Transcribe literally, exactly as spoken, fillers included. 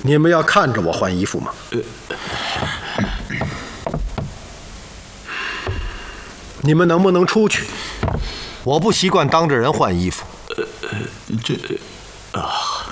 你们要看着我换衣服吗？呃，你们能不能出去？ 我不习惯当着人换衣服。 呃呃，这啊，